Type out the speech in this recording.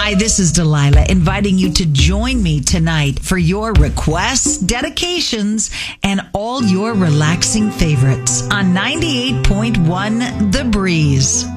Hi, this is Delilah, inviting you to join me tonight for your requests, dedications, and all your relaxing favorites on 98.1 The Breeze.